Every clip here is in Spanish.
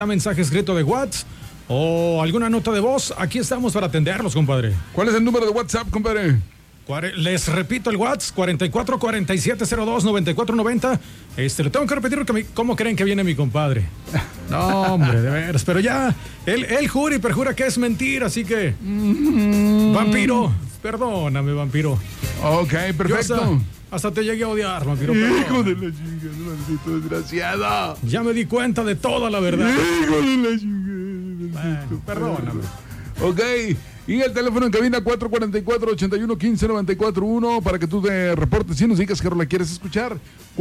mensaje escrito de WhatsApp o alguna nota de voz, aquí estamos para atenderlos, compadre. ¿Cuál es el número de WhatsApp, compadre? Les repito el WhatsApp, 44 47 02 94 90. Le tengo que repetir porque ¿cómo creen que viene mi compadre? No, hombre, de veras, pero ya, él jura y perjura que es mentira, así que... Vampiro, perdóname, vampiro. Ok, perfecto. Hasta te llegué a odiar, vampiro. Hijo de la chingada, maldito desgraciado. Ya me di cuenta de toda la verdad. Hijo de la chingada. Bueno, perdóname. Ok, y el teléfono en cabina 444-81-15-94-1 para que tú te reportes y nos digas qué rola quieres escuchar.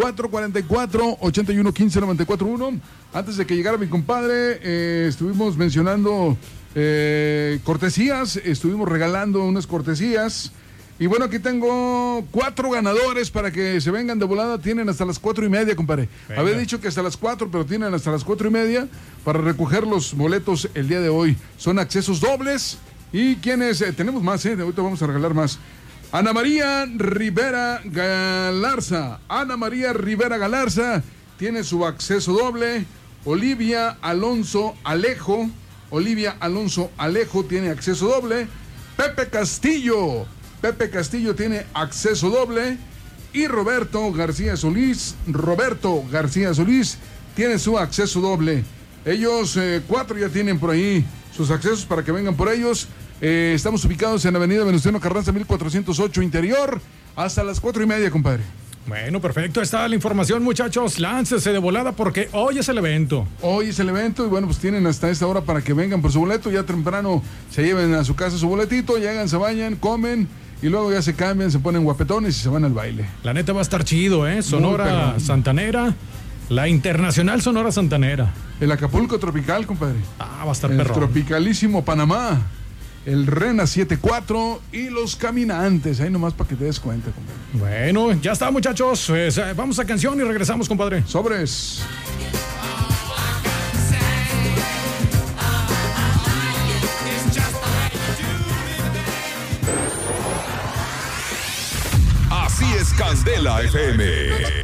444-81-15-94-1. Antes de que llegara mi compadre, estuvimos mencionando cortesías, estuvimos regalando unas cortesías. Y bueno, aquí tengo 4 ganadores para que se vengan de volada. Tienen hasta las 4:30, compadre. Venga. Había dicho que hasta las 4, pero tienen hasta las 4:30 para recoger los boletos el día de hoy. Son accesos dobles. ¿Y quiénes? Tenemos más, ahorita vamos a regalar más. Ana María Rivera Galarza. Ana María Rivera Galarza tiene su acceso doble. Olivia Alonso Alejo. Olivia Alonso Alejo tiene acceso doble. Pepe Castillo tiene acceso doble. Y Roberto García Solís tiene su acceso doble. Ellos 4 ya tienen por ahí sus accesos para que vengan por ellos. Estamos ubicados en Avenida Venustiano Carranza 1408 Interior hasta las 4:30, compadre. Bueno, perfecto, está la información, muchachos. Láncese de volada porque hoy es el evento. Hoy es el evento y bueno, pues tienen hasta esta hora para que vengan por su boleto. Ya temprano se lleven a su casa su boletito, llegan, se bañan, comen y luego ya se cambian, se ponen guapetones y se van al baile. La neta va a estar chido, Sonora Santanera, la Internacional Sonora Santanera. El Acapulco Tropical, compadre. Va a estar el perro. Tropicalísimo Panamá. El Rena 74 y los Caminantes. Ahí nomás para que te des cuenta, compadre. Bueno, ya está, muchachos. Pues, vamos a canción y regresamos, compadre. Sobres. Así es Candela FM.